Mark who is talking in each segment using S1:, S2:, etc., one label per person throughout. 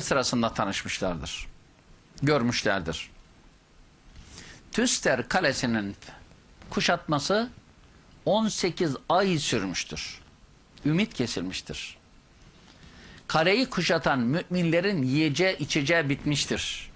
S1: sırasında tanışmışlardır. Görmüşlerdir. Tüster Kalesi'nin kuşatması 18 ay sürmüştür. Ümit kesilmiştir. Kaleyi kuşatan müminlerin yiyeceği içeceği bitmiştir.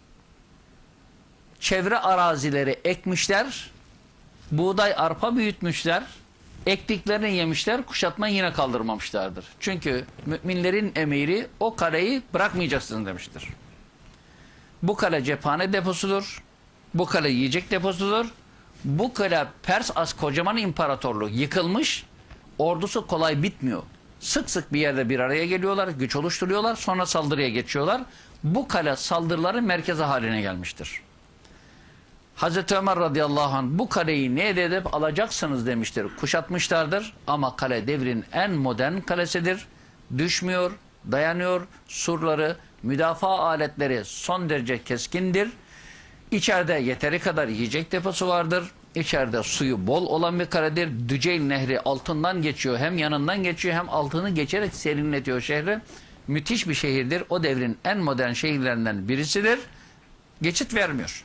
S1: Çevre arazileri ekmişler, buğday arpa büyütmüşler, ektiklerini yemişler, kuşatma yine kaldırmamışlardır. Çünkü müminlerin emiri o kaleyi bırakmayacaksınız demiştir. Bu kale cephane deposudur, bu kale yiyecek deposudur, bu kale Pers kocaman imparatorluğu yıkılmış, ordusu kolay bitmiyor. Sık sık bir yerde bir araya geliyorlar, güç oluşturuyorlar, sonra saldırıya geçiyorlar. Bu kale saldırıların merkezi haline gelmiştir. Hazreti Ömer radıyallahu anh bu kaleyi ne edip alacaksınız demiştir. Kuşatmışlardır ama kale devrin en modern kalesidir. Düşmüyor, dayanıyor, surları, müdafaa aletleri son derece keskindir. İçeride yeteri kadar yiyecek deposu vardır. İçeride suyu bol olan bir kaledir. Düceyl Nehri altından geçiyor, hem yanından geçiyor hem altını geçerek serinletiyor şehri. Müthiş bir şehirdir. O devrin en modern şehirlerinden birisidir. Geçit vermiyor.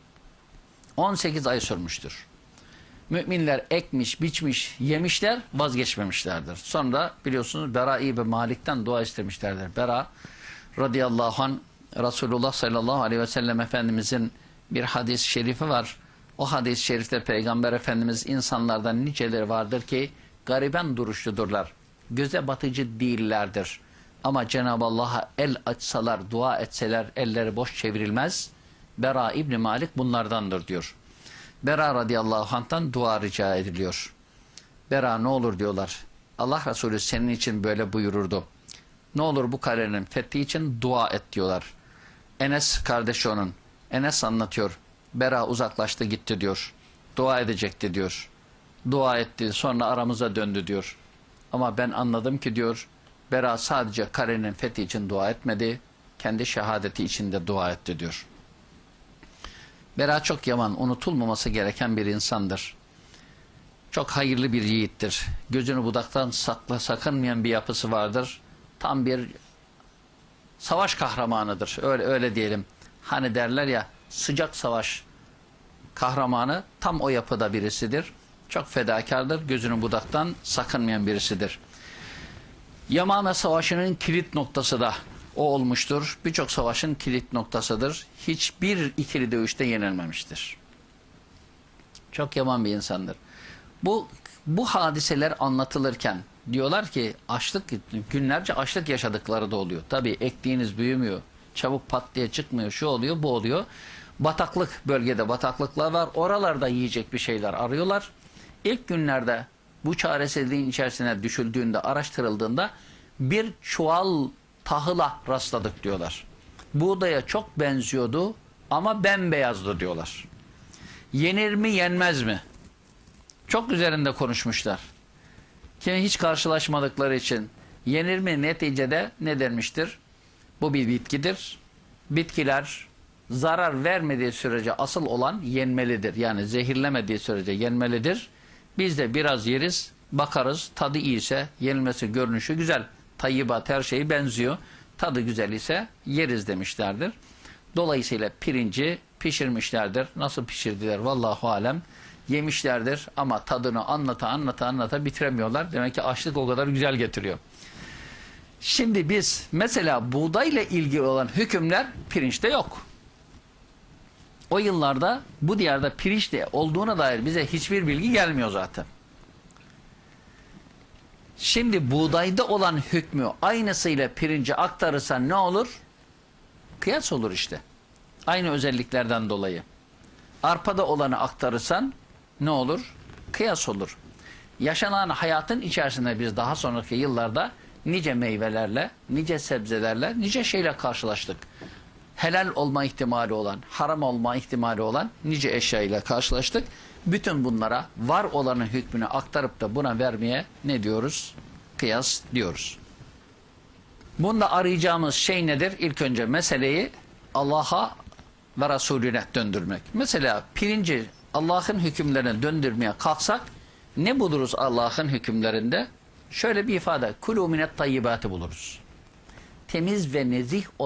S1: 18 ay sürmüştür. Müminler ekmiş, biçmiş, yemişler, vazgeçmemişlerdir. Sonra biliyorsunuz Bera İbni Malik'ten dua istemişlerdir. Bera radıyallahu anh, Resulullah sallallahu aleyhi ve sellem Efendimizin bir hadis-i şerifi var. O hadis-i şerifte Peygamber Efendimiz insanlardan niceleri vardır ki gariben duruşludurlar. Göze batıcı değillerdir. Ama Cenab-ı Allah'a el açsalar, dua etseler elleri boş çevrilmez. Bera İbni Malik bunlardandır diyor. Bera radıyallahu anh'tan dua rica ediliyor. Bera ne olur diyorlar. Allah Resulü senin için böyle buyururdu. Ne olur bu kalenin fethi için dua et diyorlar. Enes kardeşi onun. Enes anlatıyor. Bera uzaklaştı gitti diyor. Dua edecekti diyor. Dua etti sonra aramıza döndü diyor. Ama ben anladım ki diyor Bera sadece kalenin fethi için dua etmedi. Kendi şehadeti için de dua etti diyor. Bera çok yaman, unutulmaması gereken bir insandır. Çok hayırlı bir yiğittir. Gözünü budaktan sakınmayan bir yapısı vardır. Tam bir savaş kahramanıdır. Öyle diyelim. Hani derler ya sıcak savaş kahramanı tam o yapıda birisidir. Çok fedakardır. Gözünü budaktan sakınmayan birisidir. Yamame Savaşı'nın kilit noktası da o olmuştur. Birçok savaşın kilit noktasıdır. Hiçbir ikili dövüşte yenilmemiştir. Çok yaman bir insandır. Bu hadiseler anlatılırken diyorlar ki günlerce açlık yaşadıkları da oluyor. Tabii ektiğiniz büyümüyor. Çabuk pat diye çıkmıyor. Şu oluyor, bu oluyor. Bataklık bölgede bataklıklar var. Oralarda yiyecek bir şeyler arıyorlar. İlk günlerde bu çaresizliğin içerisine düşüldüğünde, araştırıldığında bir çuval tahıla rastladık diyorlar. Buğdaya çok benziyordu ama bembeyazdı diyorlar. Yenir mi yenmez mi? Çok üzerinde konuşmuşlar. Kimi hiç karşılaşmadıkları için yenir mi neticede ne denmiştir? Bu bir bitkidir. Bitkiler zarar vermediği sürece asıl olan yenmelidir. Yani zehirlemediği sürece yenmelidir. Biz de biraz yeriz, bakarız, tadı iyiyse, yenilmesi, görünüşü güzel. Tayyibat her şeyi benziyor. Tadı güzel ise yeriz demişlerdir. Dolayısıyla pirinci pişirmişlerdir. Nasıl pişirdiler vallahu alem. Yemişlerdir ama tadını anlata bitiremiyorlar. Demek ki açlık o kadar güzel getiriyor. Şimdi biz mesela buğdayla ilgili olan hükümler pirinçte yok. O yıllarda bu diyarda pirinçte olduğuna dair bize hiçbir bilgi gelmiyor zaten. Şimdi buğdayda olan hükmü aynısıyla pirince aktarırsan ne olur? Kıyas olur işte. Aynı özelliklerden dolayı. Arpada olanı aktarırsan ne olur? Kıyas olur. Yaşanan hayatın içerisinde biz daha sonraki yıllarda nice meyvelerle, nice sebzelerle, nice şeyle karşılaştık. Helal olma ihtimali olan, haram olma ihtimali olan nice eşyayla karşılaştık. Bütün bunlara var olanın hükmünü aktarıp da buna vermeye ne diyoruz? Kıyas diyoruz. Bunda arayacağımız şey nedir? İlk önce meseleyi Allah'a ve Resulüne döndürmek. Mesela pirinci Allah'ın hükümlerine döndürmeye kalksak ne buluruz Allah'ın hükümlerinde? Şöyle bir ifade, kulû minet tayyibatı buluruz. Temiz ve nezih